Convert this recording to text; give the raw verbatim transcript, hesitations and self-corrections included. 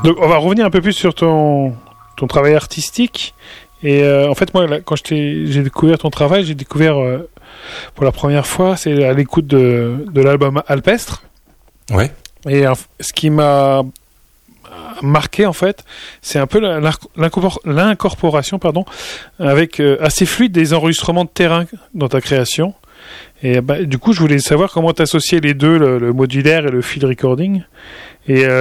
Donc on va revenir un peu plus sur ton, ton travail artistique. Et euh, en fait, moi, là, quand je t'ai, j'ai découvert ton travail, j'ai découvert euh, pour la première fois, c'est à l'écoute de, de l'album Alpestre. Ouais. Et euh, ce qui m'a marqué, en fait, c'est un peu la, l'incorpor- l'incorporation pardon, avec euh, assez fluide des enregistrements de terrain dans ta création. Et bah, du coup, je voulais savoir comment tu associais les deux, le, le modulaire et le field recording. Et euh,